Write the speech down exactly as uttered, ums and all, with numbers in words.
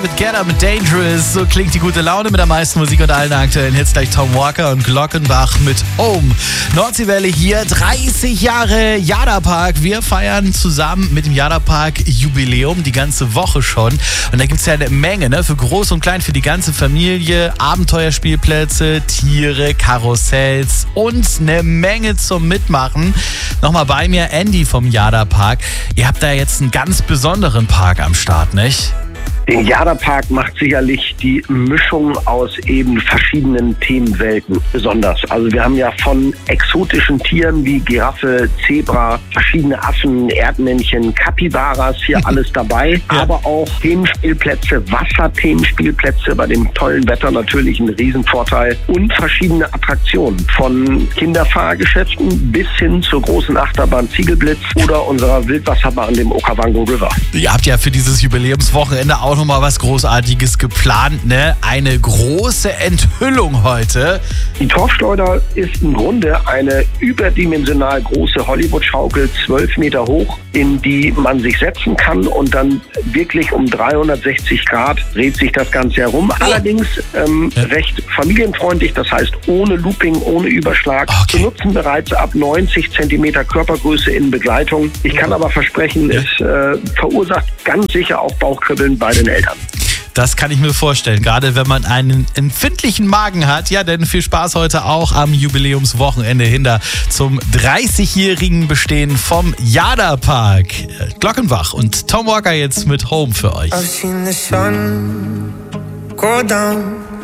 Mit Get Up, mit Dangerous, so klingt die gute Laune mit der meisten Musik und allen aktuellen Hits. Gleich Tom Walker und Glockenbach mit Home. Nordseewelle hier, dreißig Jahre Jada-Park. Wir feiern zusammen mit dem Jada-Park Jubiläum die ganze Woche schon. Und da gibt es ja eine Menge, ne? Für groß und klein, für die ganze Familie. Abenteuerspielplätze, Tiere, Karussells und eine Menge zum Mitmachen. Nochmal bei mir Andy vom Jada-Park. Ihr habt da jetzt einen ganz besonderen Park am Start, nicht? Den Jada-Park macht sicherlich die Mischung aus eben verschiedenen Themenwelten besonders. Also wir haben ja von exotischen Tieren wie Giraffe, Zebra, verschiedene Affen, Erdmännchen, Kapibaras, hier alles dabei. Ja. Aber auch Themenspielplätze, Wasserthemenspielplätze, bei dem tollen Wetter natürlich ein Riesenvorteil. Und verschiedene Attraktionen von Kinderfahrgeschäften bis hin zur großen Achterbahn Ziegelblitz oder unserer Wildwasserbahn, dem Okavango River. Ihr habt ja für dieses Jubiläumswochenende auch noch mal was Großartiges geplant, ne? Eine große Enthüllung heute. Die Torfschleuder ist im Grunde eine überdimensional große Hollywood-Schaukel, zwölf Meter hoch, in die man sich setzen kann und dann wirklich um dreihundertsechzig Grad dreht sich das Ganze herum. Allerdings ähm, ja. recht familienfreundlich, das heißt ohne Looping, ohne Überschlag. Okay. Zu nutzen bereits ab neunzig Zentimeter Körpergröße in Begleitung. Ich kann aber versprechen, ja. es äh, verursacht ganz sicher auch Bauchkribbeln bei den Eltern. Das kann ich mir vorstellen, gerade wenn man einen empfindlichen Magen hat. Ja, denn viel Spaß heute auch am Jubiläumswochenende hinter zum dreißigjährigen Bestehen vom Jada-Park. Glockenbach und Tom Walker jetzt mit Home für euch. I've seen the sun go down.